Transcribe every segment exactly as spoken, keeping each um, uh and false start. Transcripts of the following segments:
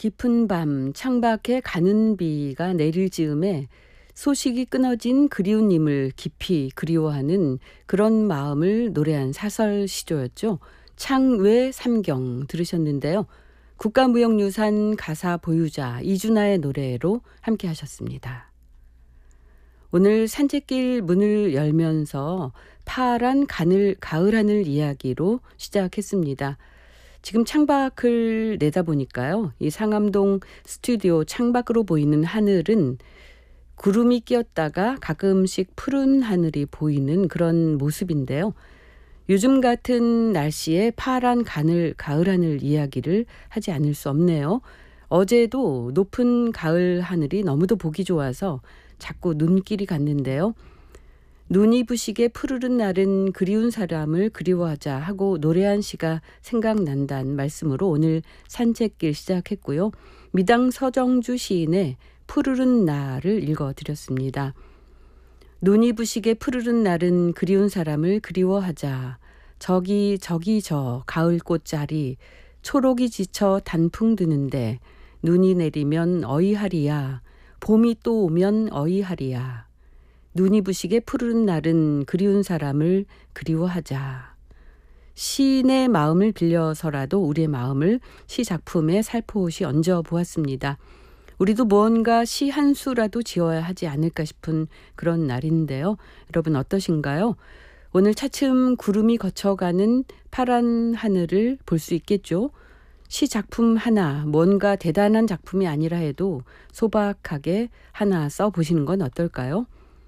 깊은 밤 창밖에 가는 비가 내릴 즈음에 소식이 끊어진 그리운 님을 깊이 그리워하는 그런 마음을 노래한 사설 시조였죠. 창외 삼경 들으셨는데요. 국가무형유산 가사 보유자 이준하의 노래로 함께 하셨습니다. 오늘 산책길 문을 열면서 파란 가늘, 가을 하늘 이야기로 시작했습니다. 지금 창밖을 내다보니까요. 이 상암동 스튜디오 창밖으로 보이는 하늘은 구름이 끼었다가 가끔씩 푸른 하늘이 보이는 그런 모습인데요. 요즘 같은 날씨에 파란 가늘, 가을 하늘 이야기를 하지 않을 수 없네요. 어제도 높은 가을 하늘이 너무도 보기 좋아서 자꾸 눈길이 갔는데요. 눈이 부시게 푸르른 날은 그리운 사람을 그리워하자 하고 노래한 시가 생각난다는 말씀으로 오늘 산책길 시작했고요. 미당 서정주 시인의 푸르른 날을 읽어드렸습니다. 눈이 부시게 푸르른 날은 그리운 사람을 그리워하자. 저기 저기 저 가을꽃자리 초록이 지쳐 단풍 드는데 눈이 내리면 어이하리야. 봄이 또 오면 어이하리야. 눈이 부시게 푸르른 날은 그리운 사람을 그리워하자. 시인의 마음을 빌려서라도 우리의 마음을 시 작품에 살포시 얹어 보았습니다. 우리도 무언가 시 한 수라도 지어야 하지 않을까 싶은 그런 날인데요. 여러분 어떠신가요? 오늘 차츰 구름이 거쳐가는 파란 하늘을 볼 수 있겠죠. 시 작품 하나, 뭔가 대단한 작품이 아니라 해도 소박하게 하나 써보시는 건 어떨까요?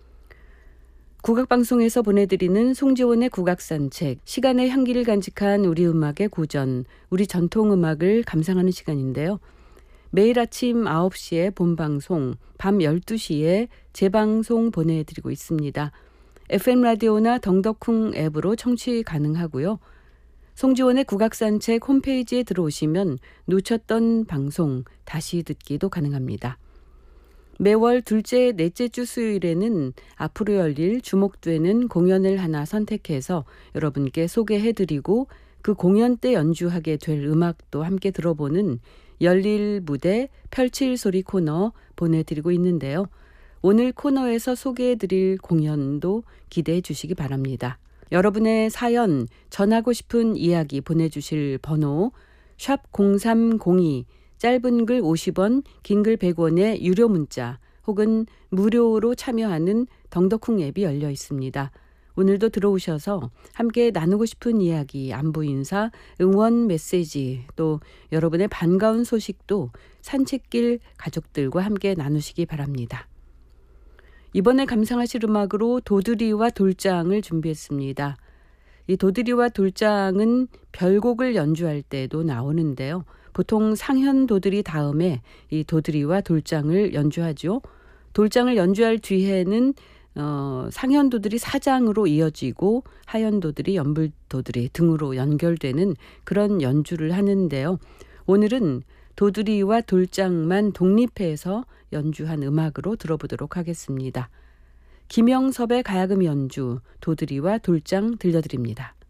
국악방송에서 보내드리는 송지원의 국악산책, 시간의 향기를 간직한 우리 음악의 고전, 우리 전통음악을 감상하는 시간인데요. 매일 아침 아홉 시에 본방송, 밤 열두 시에 재방송 보내드리고 있습니다. 에프엠 라디오나 덩덕쿵 앱으로 청취 가능하고요. 송지원의 국악산책 홈페이지에 들어오시면 놓쳤던 방송 다시 듣기도 가능합니다. 매월 둘째, 넷째 주 수요일에는 앞으로 열릴 주목되는 공연을 하나 선택해서 여러분께 소개해드리고 그 공연 때 연주하게 될 음악도 함께 들어보는 열릴 무대 펼칠 소리 코너 보내드리고 있는데요. 오늘 코너에서 소개해드릴 공연도 기대해 주시기 바랍니다. 여러분의 사연, 전하고 싶은 이야기 보내주실 번호 샵 공삼공이, 짧은 글 오십 원, 긴 글 백 원의 유료 문자 혹은 무료로 참여하는 덩덕쿵 앱이 열려 있습니다. 오늘도 들어오셔서 함께 나누고 싶은 이야기, 안부 인사, 응원 메시지, 또 여러분의 반가운 소식도 산책길 가족들과 함께 나누시기 바랍니다. 이번에 감상하실 음악으로 도드리와 돌장을 준비했습니다. 이 도드리와 돌장은 별곡을 연주할 때도 나오는데요. 보통 상현 도드리 다음에 이 도드리와 돌장을 연주하죠. 돌장을 연주할 뒤에는 어, 상현 도드리 사장으로 이어지고 하현 도드리, 연불 도드리 등으로 연결되는 그런 연주를 하는데요. 오늘은 도드리와 돌장만 독립해서 연주한 음악으로 들어보도록 하겠습니다. 김영섭의 가야금 연주, 도드리와 돌장 들려드립니다.